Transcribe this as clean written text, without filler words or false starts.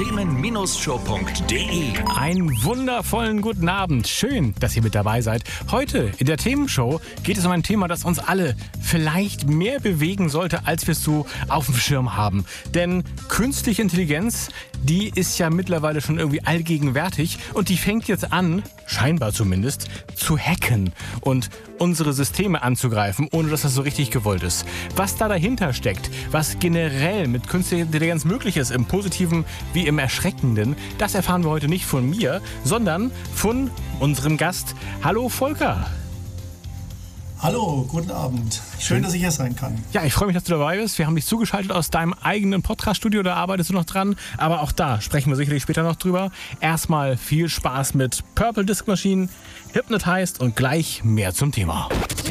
Themen-show.de. Einen wundervollen guten Abend. Schön, dass ihr mit dabei seid. Heute in der Themenshow geht es um ein Thema, das uns alle vielleicht mehr bewegen sollte, als wir es so auf dem Schirm haben. Denn künstliche Intelligenz, die ist ja mittlerweile schon irgendwie allgegenwärtig und die fängt jetzt an, scheinbar zumindest, zu hacken und unsere Systeme anzugreifen, ohne dass das so richtig gewollt ist. Was da dahinter steckt, was generell mit künstlicher Intelligenz möglich ist, im Positiven wie im Erschreckenden, das erfahren wir heute nicht von mir, sondern von unserem Gast. Hallo Volker. Hallo, guten Abend. Schön, dass ich hier sein kann. Ja, ich freue mich, dass du dabei bist. Wir haben dich zugeschaltet aus deinem eigenen Podcast-Studio, da arbeitest du noch dran. Aber auch da sprechen wir sicherlich später noch drüber. Erstmal viel Spaß mit Purple Disc Machine, Hypnotized und gleich mehr zum Thema.